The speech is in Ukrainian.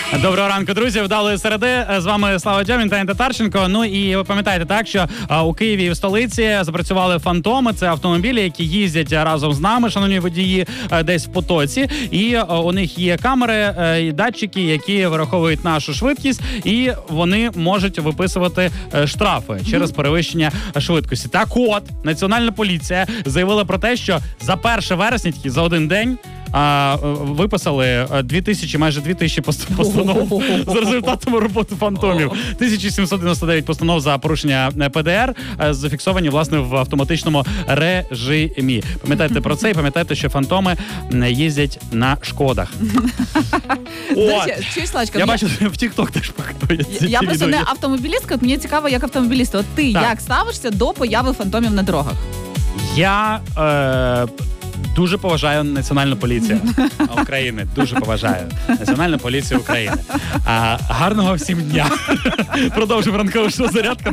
Доброго ранку, друзі. Вдалої середи. З вами Слава Дьомін та Ін Татарченко. Ну і ви пам'ятаєте так, що у Києві і в столиці запрацювали фантоми. Це автомобілі, які їздять разом з нами, шановні водії, десь в потоці. І у них є камери і датчики, які вираховують нашу швидкість, і вони можуть виписувати штрафи через перевищення швидкості. Так от, Національна поліція заявила про те, що за 1 вересня, тільки за один день, виписали майже 2000 постанов за результатами роботи фантомів. 1799 постанов за порушення ПДР зафіксовані, власне, в автоматичному режимі. Пам'ятайте про це і пам'ятайте, що фантоми їздять на Шкодах. Я бачу, в TikTok теж показують. Я просто не автомобілістка, мені цікаво, як автомобіліст. От ти як ставишся до появи фантомів на дорогах? Я дуже поважаю Національну поліцію України. Дуже поважаю Національну поліцію України. Гарного всім дня. Продовжуємо ранкову шоу «Зарядка».